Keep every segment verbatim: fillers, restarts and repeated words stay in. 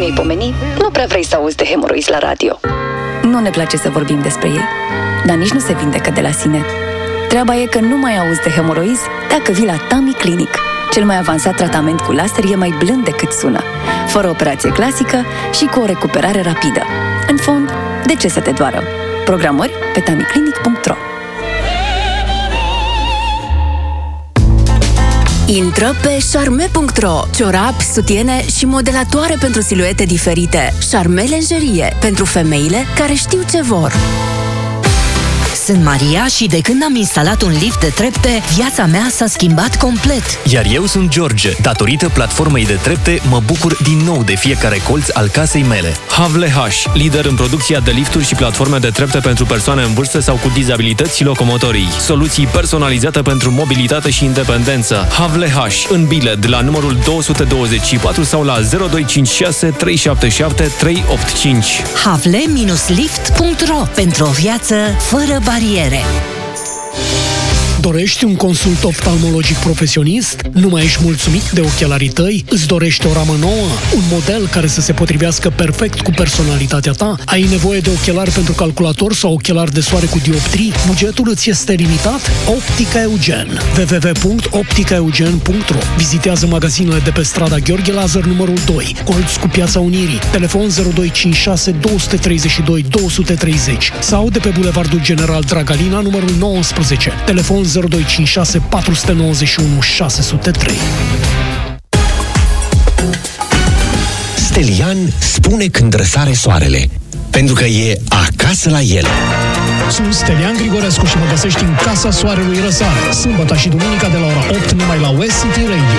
mi-ai pomeni, nu prea vrei să auzi de hemoroizi la radio. Nu ne place să vorbim despre ei, dar nici nu se vindecă de la sine. Treaba e că nu mai auzi de hemoroizi dacă vii la Tami Clinic. Cel mai avansat tratament cu laser e mai blând decât sună, fără operație clasică și cu o recuperare rapidă. În fond, de ce să te doară? Programări pe tamiclinic punct ro. Intră pe charme punct ro. Ciorapi, sutiene și modelatoare pentru siluete diferite. Charme Lingerie, pentru femeile care știu ce vor. Sunt Maria și de când am instalat un lift de trepte, viața mea s-a schimbat complet. Iar eu sunt George. Datorită platformei de trepte, mă bucur din nou de fiecare colț al casei mele. Havle H, lider în producția de lifturi și platforme de trepte pentru persoane în vârstă sau cu dizabilități locomotorii. Soluții personalizate pentru mobilitate și independență. Havle H, în Bilet, la numărul două sute douăzeci și patru sau la zero doi cinci șase trei șapte șapte trei opt cinci. havle lift punct ro, pentru o viață fără bariere. Dorești un consult oftalmologic profesionist? Nu mai ești mulțumit de ochelarii tăi? Îți dorești o ramă nouă? Un model care să se potrivească perfect cu personalitatea ta? Ai nevoie de ochelari pentru calculator sau ochelari de soare cu dioptrii? Bugetul îți este limitat? Optica Eugen. w w w punct optica eugen punct ro. Vizitează magazinele de pe strada Gheorghe Lazar numărul doi, colț cu Piața Unirii. Telefon zero doi cinci șase doi trei doi doi trei zero sau de pe Bulevardul General Dragalina numărul nouăsprezece. Telefon zero doi cinci șase patru nouă unu șase zero trei. Stelian spune când răsare soarele, pentru că e acasă la el. Sunt Stelian Grigorescu și mă găsești în Casa Soarelui Răsare, sâmbătă și duminica de la ora opt numai la West City Radio.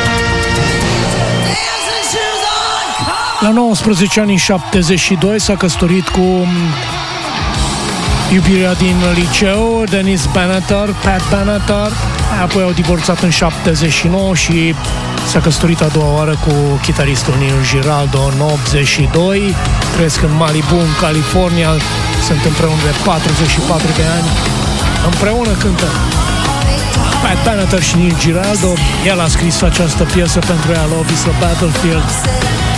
La nouăsprezece ani, în șaptezeci și doi, s-a căsătorit cu iubirea din liceu, Denise Benatar, Pat Benatar. Apoi au divorțat în șaptezeci și nouă și s-a căsătorit a doua oară cu chitaristul Neil Giraldo în optzeci și doi. Trăiesc în Malibu, în California. Sunt împreună de patruzeci și patru de ani. Împreună cântă Pat Benatar și Neil Giraldo. El a scris această piesă pentru ea, Love is a Battlefield.